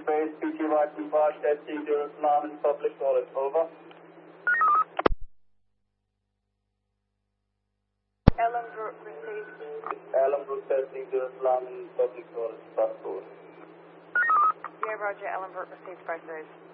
Base, PTY 25, testing Jerusalem in public toilet. Over. Ellenbrook received. Ellenbrook testing Jerusalem in public toilet. Over. Yeah, Roger. Ellenbrook received both those.